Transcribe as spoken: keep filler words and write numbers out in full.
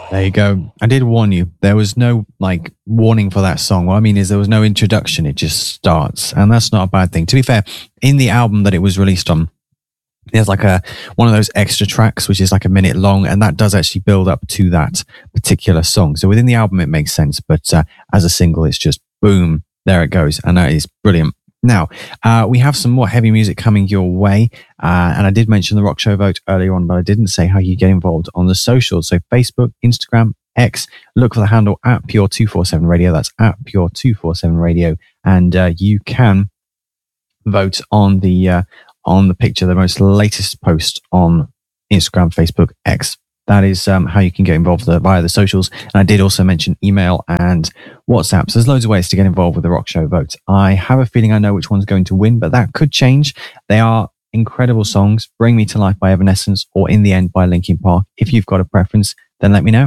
There you go. I did warn you. There was no like warning for that song. What I mean is there was no introduction. It just starts. And that's not a bad thing. To be fair, in the album that it was released on, there's like a one of those extra tracks, which is like a minute long. And that does actually build up to that particular song. So within the album, it makes sense. But uh, as a single, it's just boom, there it goes. And that is brilliant. Now, uh, we have some more heavy music coming your way. Uh, and I did mention the Rock Show vote earlier on, but I didn't say how you get involved on the socials. So Facebook, Instagram, X, look for the handle at Pure two forty-seven Radio. That's at Pure two forty-seven Radio. And uh, you can vote on the uh, on the picture, the most latest post on Instagram, Facebook, X. That is um, how you can get involved via the socials. And I did also mention email and WhatsApp. So there's loads of ways to get involved with the Rock Show vote. I have a feeling I know which one's going to win, but that could change. They are incredible songs. Bring Me to Life by Evanescence or In the End by Linkin Park. If you've got a preference, then let me know.